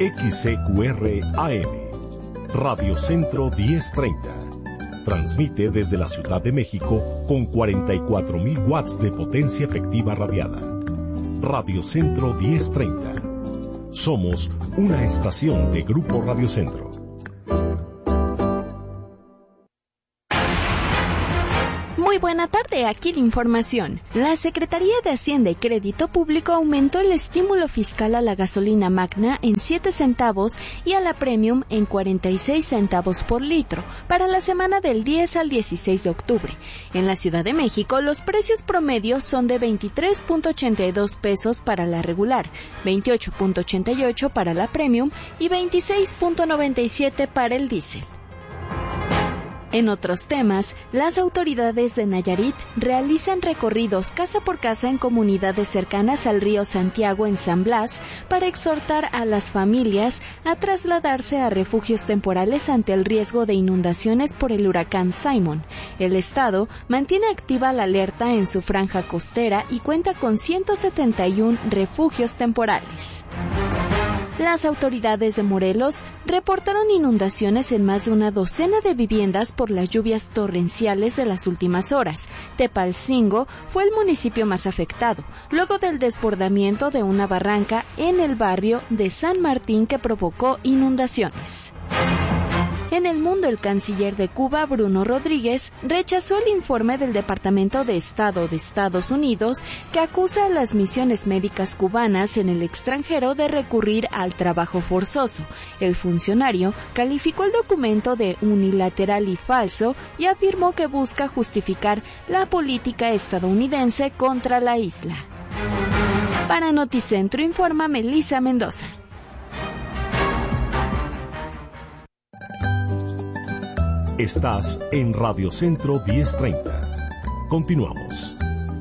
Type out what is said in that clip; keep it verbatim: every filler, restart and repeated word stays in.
X C Q R A M, Radio Centro diez treinta. Transmite desde la Ciudad de México con cuarenta y cuatro mil watts de potencia efectiva radiada. Radio Centro diez treinta. Somos una estación de Grupo Radio Centro. Muy buena tarde, aquí la información. La Secretaría de Hacienda y Crédito Público aumentó el estímulo fiscal a la gasolina magna en siete centavos y a la premium en cuarenta y seis centavos por litro para la semana del diez al dieciséis de octubre. En la Ciudad de México, los precios promedios son de veintitrés punto ochenta y dos pesos para la regular, veintiocho punto ochenta y ocho para la premium y veintiséis punto noventa y siete para el diésel. En otros temas, las autoridades de Nayarit realizan recorridos casa por casa en comunidades cercanas al río Santiago en San Blas para exhortar a las familias a trasladarse a refugios temporales ante el riesgo de inundaciones por el huracán Simon. El estado mantiene activa la alerta en su franja costera y cuenta con ciento setenta y uno refugios temporales. Las autoridades de Morelos reportaron inundaciones en más de una docena de viviendas por las lluvias torrenciales de las últimas horas. Tepalcingo fue el municipio más afectado, luego del desbordamiento de una barranca en el barrio de San Martín que provocó inundaciones. En el mundo, el canciller de Cuba, Bruno Rodríguez, rechazó el informe del Departamento de Estado de Estados Unidos que acusa a las misiones médicas cubanas en el extranjero de recurrir al trabajo forzoso. El funcionario calificó el documento de unilateral y falso y afirmó que busca justificar la política estadounidense contra la isla. Para Noticentro informa Melissa Mendoza. Estás en Radio Centro diez treinta. Continuamos.